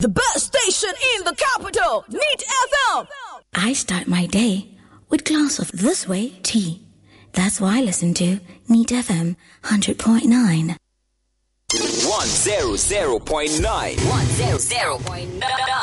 The best station in the capital, Neat FM. I start my day with a glass of This Way tea. That's why I listen to Neat FM 100.9. 100.9. 100.9.